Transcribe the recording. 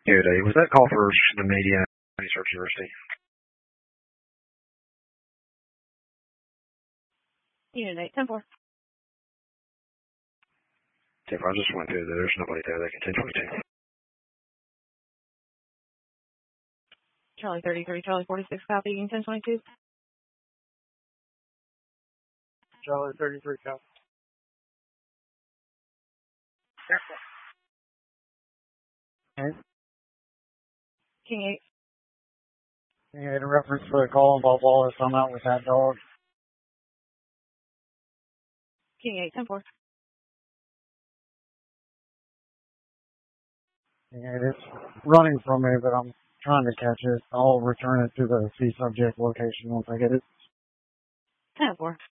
Good day. Was that call for the media research university? Unit 8, 10-4. 10-4, I just went through there. There's nobody there. They can 1022. Charlie 33, Charlie 46, copy, Union 1022. Charlie 33, copy. Okay. King 8. You had a reference for the call about Wallace. I'm out with that dog. King 8, 10-4. Yeah, it's running from me, but I'm trying to catch it. I'll return it to the C subject location once I get it. 10-4.